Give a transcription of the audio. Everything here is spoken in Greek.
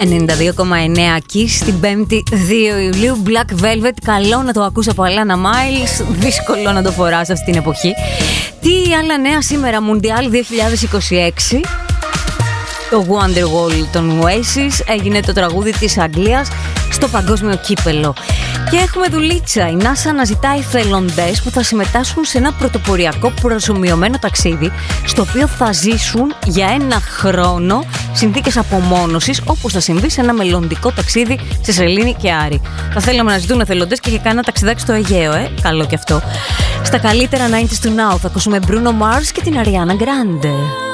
92,9 Kiss στην 5η 2 Ιουλίου. Black Velvet, καλό να το ακούς από Alana Miles. Δύσκολο να το φοράς αυτή την εποχή. Τι άλλα νέα σήμερα? Μουντιάλ 2026. Το Wonderwall των Oasis έγινε το τραγούδι της Αγγλίας στο παγκόσμιο κύπελο. Και έχουμε δουλίτσα. Η NASA αναζητά εθελοντές που θα συμμετάσχουν σε ένα πρωτοποριακό προσομοιωμένο ταξίδι, στο οποίο θα ζήσουν για 1 χρόνο συνθήκες απομόνωσης, όπως θα συμβεί σε ένα μελλοντικό ταξίδι σε Σελήνη και Άρη. Θα θέλαμε να ζητούν εθελοντές και για κάνα ταξιδάκι στο Αιγαίο, καλό κι αυτό. Στα καλύτερα 90's του Now θα ακούσουμε Bruno Mars και την Ariana Grande.